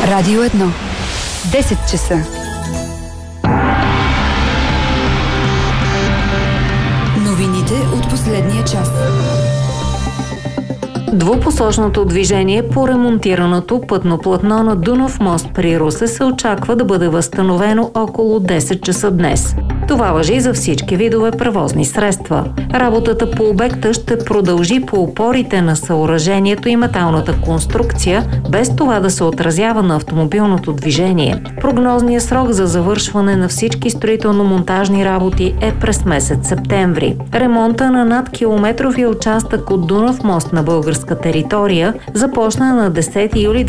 Радио 1. 10 часа. Новините от последния час. Двупосочното движение по ремонтираното пътно платно на Дунав мост при Русе се очаква да бъде възстановено около 10 часа днес. Това важи за всички видове превозни средства. Работата по обекта ще продължи по опорите на съоръжението и металната конструкция, без това да се отразява на автомобилното движение. Прогнозният срок за завършване на всички строително-монтажни работи е през месец септември. Ремонта на надкилометровия участък от Дунав мост на българска територия започна на 10 юли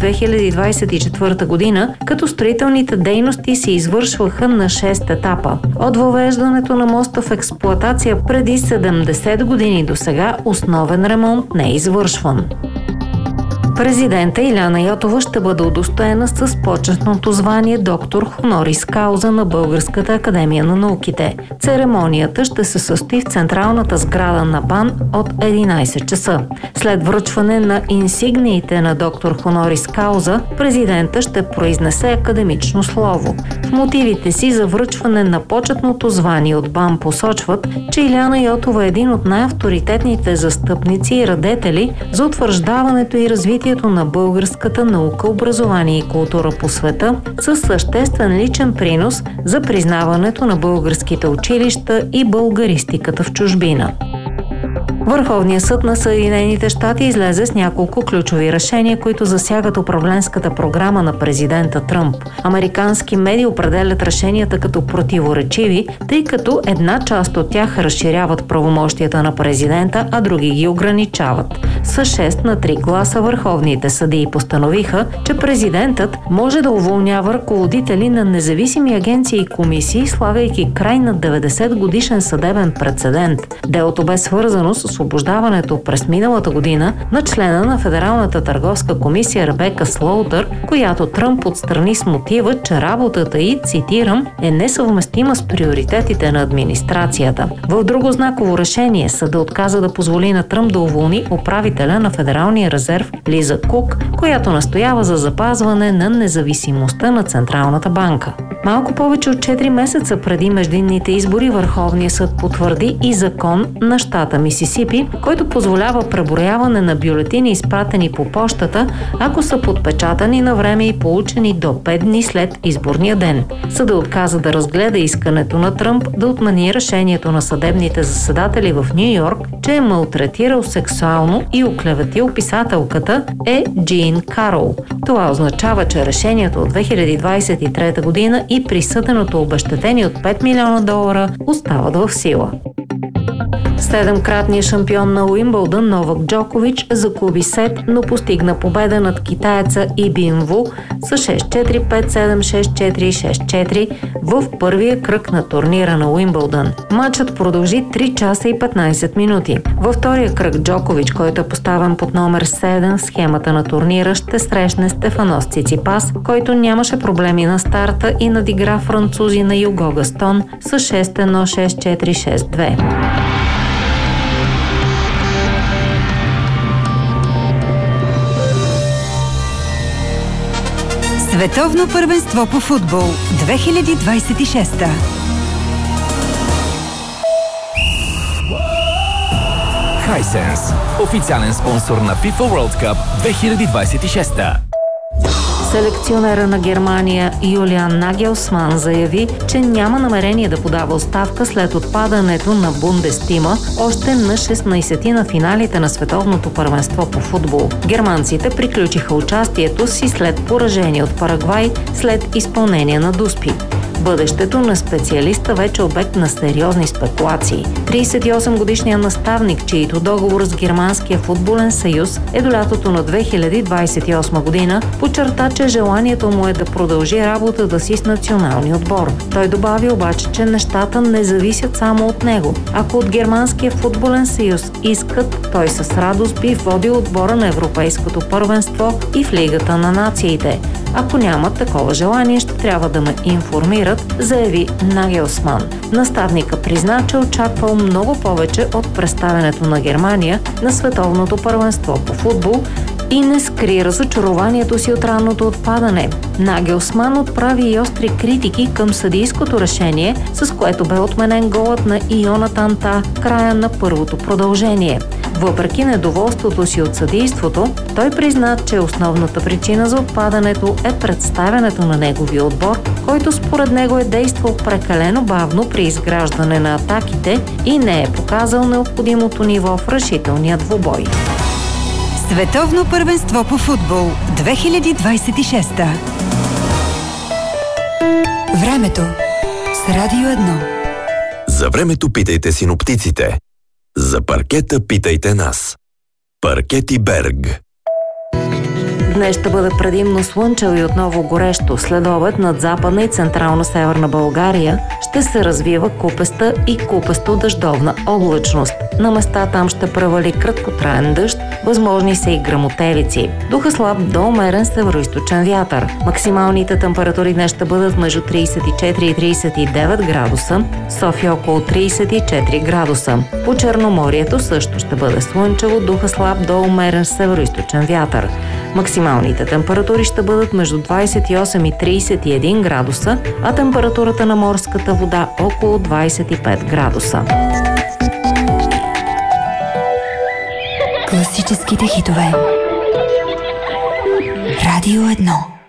2024 година, като строителните дейности се извършваха на 6 етапа. От въвеждането на моста в експлоатация преди 70 години до сега основен ремонт не е извършван. Президента Илияна Йотова ще бъде удостоена с почетното звание доктор хонорис кауза на Българската академия на науките. Церемонията ще се състои в централната сграда на БАН от 11 часа. След връчване на инсигниите на доктор хонорис кауза, президента ще произнесе академично слово. В мотивите си за връчване на почетното звание от БАН посочват, че Илияна Йотова е един от най-авторитетните застъпници и радетели за утвърждаването и развитието на българската наука, образование и култура по света, със съществен личен принос за признаването на българските училища и българистиката в чужбина. Върховният съд на Съединените щати излезе с няколко ключови решения, които засягат управленската програма на президента Тръмп. Американски медии определят решенията като противоречиви, тъй като една част от тях разширяват правомощията на президента, а други ги ограничават. С 6 на 3 гласа върховните съдии постановиха, че президентът може да уволнява ръководители на независими агенции и комисии, слагайки край на 90-годишен съдебен прецедент. Делото бе свързано с освобождаването през миналата година на члена на Федералната търговска комисия Ребека Слоутър, която Тръмп отстрани с мотива, че работата й, цитирам, е несъвместима с приоритетите на администрацията. В друго знаково решение съда отказа да позволи на Тръмп да уволни управителя на Федералния резерв Лиза Кук, която настоява за запазване на независимостта на Централната банка. Малко повече от 4 месеца преди междинните избори Върховният съд потвърди и закон на щата Мисисипи, който позволява преброяване на бюлетини, изпратени по пощата, ако са подпечатани на време и получени до 5 дни след изборния ден. Съдът отказа да разгледа искането на Тръмп да отмени решението на съдебните заседатели в Ню Йорк, че е малтретирал сексуално и оклеветил писателката Джин Карол. Това означава, че решението от 2023 година и присъденото обезщетение от $5 милиона остават в сила. Седемкратният шампион на Уимбълдън Новак Джокович загуби сет, но постигна победа над китаеца Ибин Ву с 6-4, 5-7, 6-4 и 6-4 в първия кръг на турнира на Уимбълдън. Матчът продължи 3 часа и 15 минути. Във втория кръг Джокович, който е поставен под номер 7 в схемата на турнира, ще срещне Стефанос Циципас, който нямаше проблеми на старта и надигра французи на Юго Гастон с 6-1, 6-4, 6-2. Световно първенство по футбол 2026. Hisense, официален спонсор на FIFA World Cup 2026. Селекционера на Германия Юлиан Нагелсман заяви, че няма намерение да подава оставка след отпадането на Бундестима още на 16 на финалите на световното първенство по футбол. Германците приключиха участието си след поражение от Парагвай след изпълнение на дуспи. Бъдещето на специалиста вече е обект на сериозни спекулации. 38-годишният наставник, чието договор с Германския футболен съюз е до лятото на 2028 година, подчерта, че желанието му е да продължи работата си с националния отбор. Той добави обаче, че нещата не зависят само от него. Ако от Германския футболен съюз искат, той с радост би водил отбора на Европейското първенство и в Лигата на нациите. Ако нямат такова желание, ще трябва да ме информират, заяви Нагелсман. Наставника призна, че очаквал много повече от представянето на Германия на световното първенство по футбол и не скри разочарованието си от ранното отпадане. Нагелсман отправи и остри критики към съдийското решение, с което бе отменен голът на Йонатан Тah в края на първото продължение. Въпреки недоволството си от съдийството, той призна, че основната причина за отпадането е представянето на неговия отбор, който според него е действал прекалено бавно при изграждане на атаките и не е показал необходимото ниво в решителния двубой. Световно първенство по футбол 2026. Времето с Радио 1. За времето питайте синоптиците. За паркета питайте нас. Паркети Берг. Днес ще бъде предимно слънчево и отново горещо. След обед над западна и централна северна България ще се развива купеста и купесто-дъждовна облачност. На места там ще превали краткотраен дъжд, възможни са и гръмотевици. Духа слаб до умерен североизточен вятър. Максималните температури днес ще бъдат между 34 и 39 градуса, София около 34 градуса. По Черноморието също ще бъде слънчево, духа слаб до умерен североизточен вятър. Максималните температури ще бъдат между 28 и 31 градуса, а температурата на морската вода около 25 градуса. Класическите хитове. Радио 1.